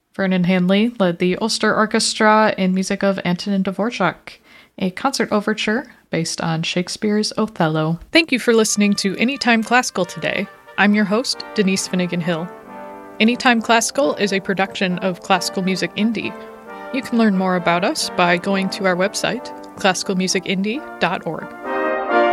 Vernon Hanley led the Ulster Orchestra in music of Antonin Dvorak, a concert overture based on Shakespeare's Othello. Thank you for listening to Anytime Classical today. I'm your host, Denise Finnegan Hill. Anytime Classical is a production of Classical Music Indie. You can learn more about us by going to our website, classicalmusicindie.org.